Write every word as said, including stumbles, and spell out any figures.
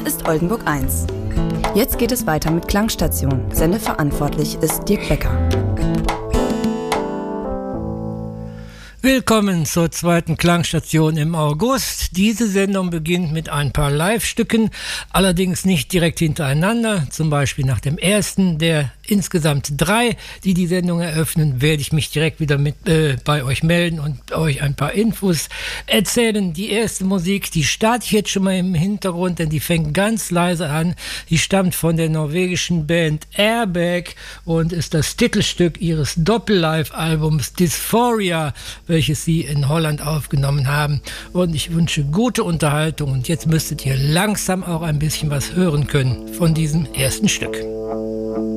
ist Oldenburg eins. Jetzt geht es weiter mit Klangstation. Sendeverantwortlich ist Dirk Becker. Willkommen zur zweiten Klangstation im August. Diese Sendung beginnt mit ein paar Live-Stücken, allerdings nicht direkt hintereinander. Zum Beispiel nach dem ersten der insgesamt drei, die die Sendung eröffnen, werde ich mich direkt wieder mit äh, bei euch melden und euch ein paar Infos erzählen. Die erste Musik, die starte ich jetzt schon mal im Hintergrund, denn die fängt ganz leise an. Die stammt von der norwegischen Band Airbag und ist das Titelstück ihres Doppel-Live-Albums Dysphoria, welches sie in Holland aufgenommen haben. Und ich wünsche gute Unterhaltung und jetzt müsstet ihr langsam auch ein bisschen was hören können von diesem ersten Stück.